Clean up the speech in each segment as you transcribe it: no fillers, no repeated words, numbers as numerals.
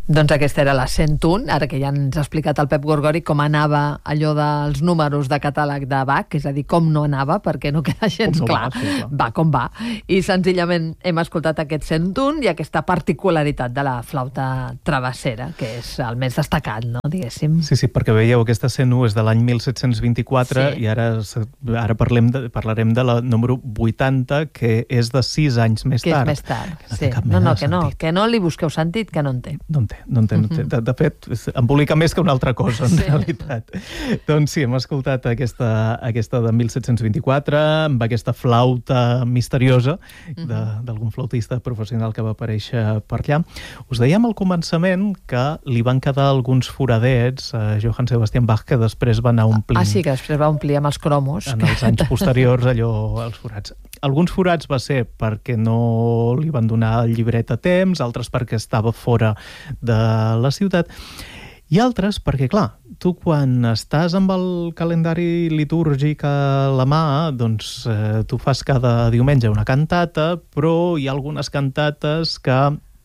Doncs aquesta era la 101, ara que ja ens ha explicat el Pep Gorgori com anava allò dels números de catàleg de Bach, és a dir, com no anava, perquè no queda gens clar. Va com va. I senzillament hem escoltat aquest 101 i aquesta particularitat de la flauta travessera, que és el més destacat, no, diguéssim. Sí, perquè veieu, aquesta 101 és de l'any 1724 i ara parlarem de la número 80, que és de 6 anys més tard. Que és més tard, sí. Que no li busqueu sentit, que no en té. No en té. De fet, embolica més que una altra cosa, en realitat. Doncs sí, hem escoltat aquesta de 1724, amb aquesta flauta misteriosa d'algun flautista professional que va aparèixer per allà. Us dèiem al començament que li van quedar alguns foradets a Johann Sebastian Bach que després va anar omplint. Sí, que després va omplir amb els cromos. En els anys posteriors, els forats. Alguns forats va ser perquè no li van donar el llibret a temps, altres perquè estava fora de la ciutat, i altres perquè, clar, tu quan estàs amb el calendari litúrgic a la mà, doncs tu fas cada diumenge una cantata, però hi ha algunes cantates que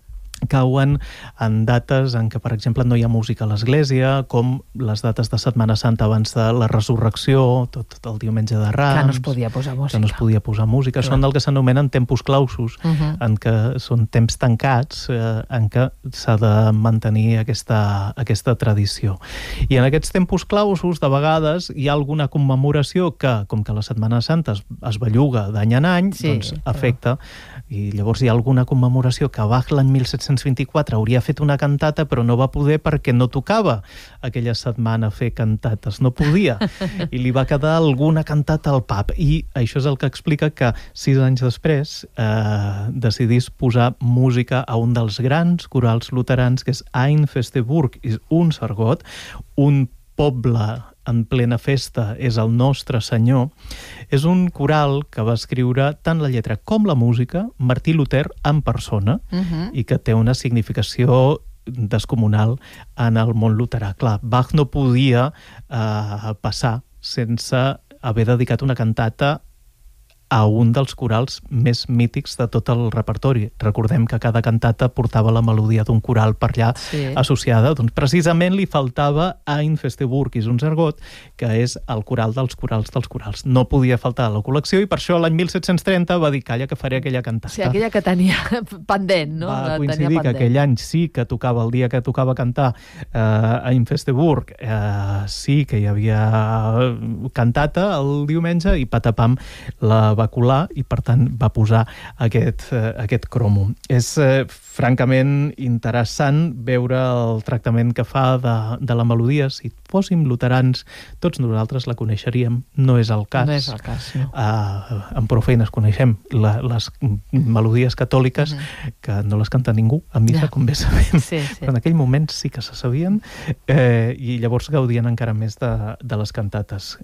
cauen en dates en què, per exemple, no hi ha música a l'església, com les dates de Setmana Santa abans de la resurrecció, tot el diumenge de Rams. Que no es podia posar música. Són el que s'anomenen tempus clausus, en què són temps tancats, en què s'ha de mantenir aquesta tradició. I en aquests tempus clausus, de vegades, hi ha alguna commemoració que, com que la Setmana Santa es belluga d'any en any, doncs afecta. I llavors hi ha alguna commemoració que Bach l'any 1724 hauria fet una cantata, però no va poder perquè no tocava aquella setmana fer cantates, no podia. I li va quedar alguna cantata al pub. I això és el que explica que 6 anys després decidís posar música a un dels grans corals luterans, que és Ein Feste Burg, és un sargot, un poble en plena festa, és el Nostre Senyor. És un coral que va escriure tant la lletra com la música Martí Luter en persona i que té una significació descomunal en el món luterà. Clar, Bach no podia passar sense haver dedicat una cantata a un dels corals més mítics de tot el repertori. Recordem que cada cantata portava la melodia d'un coral per allà associada. Doncs precisament li faltava Ein Feste Burg, és un sargot que és el coral dels corals dels corals. No podia faltar a la col·lecció i per això l'any 1730 va dir, calla, que faré aquella cantata. Sí, aquella que tenia pendent, no? Va coincidir que aquell any sí que tocava, el dia que tocava cantar Ein Feste Burg, sí que hi havia cantata el diumenge i patapam la va colar i per tant va posar aquest cromo. És francament interessant veure el tractament que fa de la melodia. Si fóssim luterans, tots nosaltres la coneixeríem. No és el cas. No és el cas, no. En prou feines coneixem les melodies catòliques que no les canta ningú a missa, com bé sabem. Però en aquell moment sí que se sabien i llavors gaudien encara més de les cantates.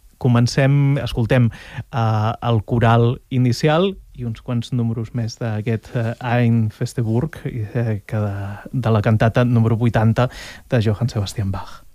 Escoltem el coral inicial i uns quants números més d'aquest Ein Feste Burg, de la cantata número 80 de Johann Sebastian Bach.